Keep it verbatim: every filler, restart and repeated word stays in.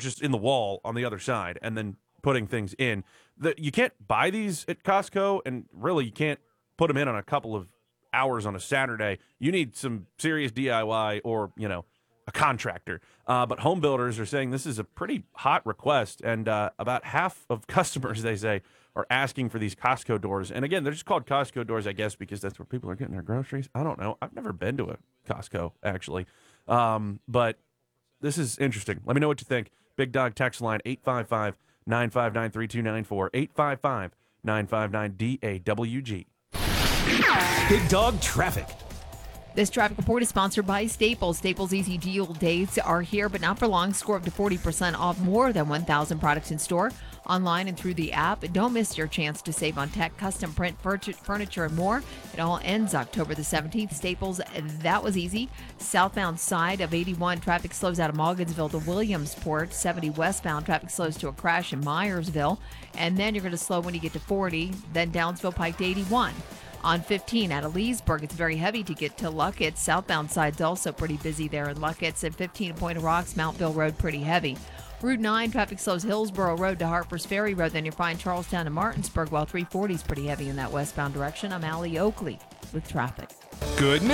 just in the wall on the other side and then putting things in. The, you can't buy these at Costco, and really you can't put them in on a couple of hours on a Saturday. You need some serious D I Y or, you know, a contractor. Uh, but home builders are saying this is a pretty hot request, and uh, about half of customers, they say, are asking for these Costco doors. And again, they're just called Costco doors, I guess, because that's where people are getting their groceries. I don't know. I've never been to a Costco, actually. Um, but this is interesting. Let me know what you think. Big Dog text line, eight five five, nine five nine, three two nine four, eight five five, nine five nine, D A W G. Big Dog Traffic. This traffic report is sponsored by Staples. Staples Easy Deal days are here, but not for long. Score up to forty percent off more than one thousand products in store, online and through the app. Don't miss your chance to save on tech, custom print, furniture, and more. It all ends October the seventeenth. Staples, that was easy. Southbound side of eighty-one, traffic slows out of Morgansville to Williamsport. seventy westbound, traffic slows to a crash in Myersville. And then you're going to slow when you get to forty, then Downsville Pike to eighty-one. On fifteen out of Leesburg, it's very heavy to get to Luckett. Southbound side's also pretty busy there in Luckett. And fifteen Point of Rocks, Mountville Road, pretty heavy. Route nine, traffic slows Hillsborough Road to Harper's Ferry Road. Then you find Charlestown and Martinsburg, while three forty is pretty heavy in that westbound direction. I'm Allie Oakley with traffic. Good news.